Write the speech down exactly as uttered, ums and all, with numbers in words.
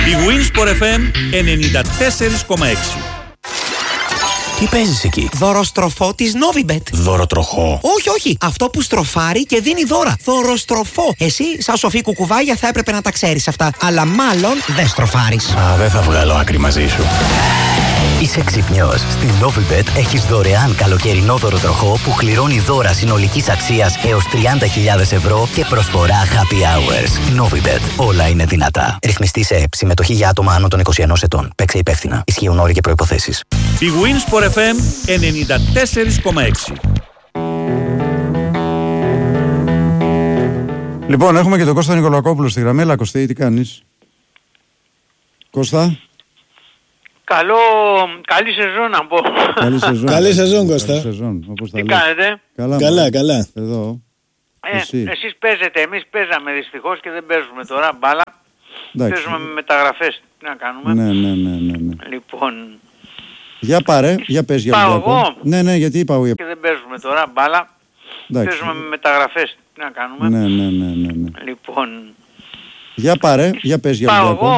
Η Winsport εφ εμ ενενήντα τέσσερα κόμμα έξι. Τι παίζεις εκεί? Δωροστροφό της Novibet. Δωροτροχό? Όχι, όχι. Αυτό που στροφάρει και δίνει δώρα. Δωροστροφό. Εσύ, σαν σοφή κουκουβάγια, θα έπρεπε να τα ξέρεις αυτά. Αλλά μάλλον δεν στροφάρεις. Α, δεν θα βγάλω άκρη μαζί σου. Είσαι ξυπνιός. Στην Novibet έχεις δωρεάν καλοκαιρινό δωροτροχό που κληρώνει δώρα συνολικής αξίας έως τριάντα χιλιάδες ευρώ και προσφορά happy hours. Novibet. Όλα είναι δυνατά. Ρυθμιστή σε ΕΠ. Συμμετοχή για άτομα άνω των είκοσι ενός ετών. Παίξε υπεύθυνα. Ισχύουν όροι και προϋποθέσεις. Η Winsport εφ εμ ενενήντα τέσσερα κόμμα έξι. Λοιπόν, έχουμε και τον Κώστα Νικολακόπουλο στη γραμμή. Έλα, Κωστή, τι κάνεις? Κώστα. Καλό, καλή σεζόν να πω. Καλή σεζόν. Καλή σεζόν, Κώστα. Καλή σεζόν, όπως τα Τι λες. κάνετε? Καλά, Καλά, μωρέ. καλά. Εδώ. Ε, Εσύ. εσείς παίζετε, εμείς παίζαμε δυστυχώς και δεν παίζουμε τώρα μπάλα. Εντάξει. Παίζουμε με μεταγραφές. Τι να κάνουμε. Ναι, ναι, ναι, ναι, ναι. Λοιπόν, Για πάρε, για πες για Πάω Ολυμπιακό. εγώ. Ναι, ναι, γιατί είπα εγώ για... και δεν παίζουμε τώρα μπάλα. Εντάξει. Παίζουμε με μεταγραφές. Τι να κάνουμε. Ναι, ναι, ναι, ναι, ναι. Λοιπόν, Για πάρε, για πες για Πάω Ολυμπιακό. εγώ.